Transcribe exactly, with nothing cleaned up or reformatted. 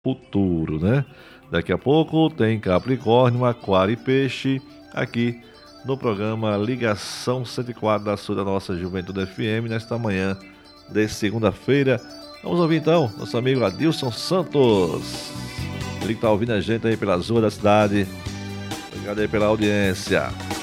futuro, né? Daqui a pouco tem Capricórnio, Aquário e Peixe aqui no programa Ligação cento e quatro da Sul da nossa Juventude F M nesta manhã de segunda-feira. Vamos ouvir então nosso amigo Adilson Santos. Ele que tá ouvindo a gente aí pelas ruas da cidade. Obrigado aí pela audiência.